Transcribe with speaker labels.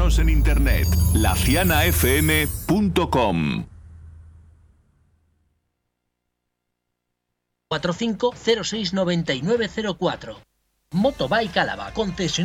Speaker 1: Síguenos en internet, lacianafm.com.
Speaker 2: 45 06 99 04. Motobike Álava, concesionario